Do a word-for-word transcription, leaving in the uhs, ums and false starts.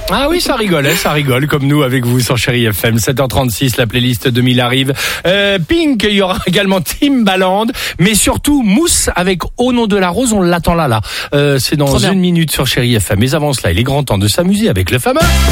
Ah oui, ça rigole, hein, ça rigole, comme nous avec vous sur Chérie F M. sept heures trente-six, la playlist deux mille arrive. Euh, Pink, il y aura également Timbaland, mais surtout Mousse avec Au nom de la rose, on l'attend là, là. Euh, c'est dans une minute sur Chérie F M. Mais avant cela, il est grand temps de s'amuser avec le fameux...